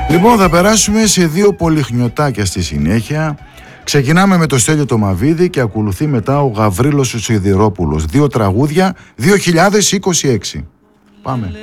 Λοιπόν, θα περάσουμε σε δύο πολυχνιωτάκια στη συνέχεια. Ξεκινάμε με το Στέλιο το Μαβίδη και ακολουθεί μετά ο Γαβρίλος ο Σιδηρόπουλος. Δύο τραγούδια 2026. Πάμε.